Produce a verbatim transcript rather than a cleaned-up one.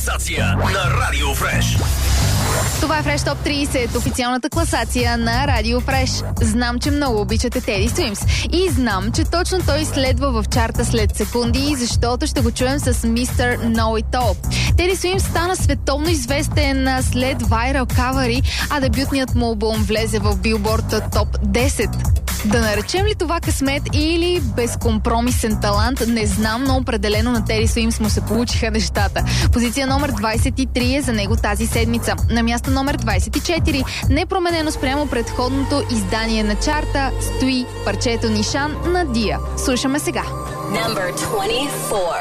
Класация на Радио Фреш. Това е Фреш Топ трийсет, официалната класация на Радио Фреш. Знам, че много обичате Теди Суимс. И знам, че точно той следва в чарта след секунди, защото ще го чуем с мистер Know It All. Теди Суимс стана световно известен след Viral кавъри, а дебютният му албум влезе в Billboard Топ десет. Да наречем ли това късмет или безкомпромисен талант, не знам, но определено на Теди Суимс му се получиха нещата. Позиция номер двайсет и три е за него тази седмица. На място номер двайсет и четири, непроменено спрямо предходното издание на чарта, стои парчето Нишан на Дия. Слушаме сега. Number twenty-four.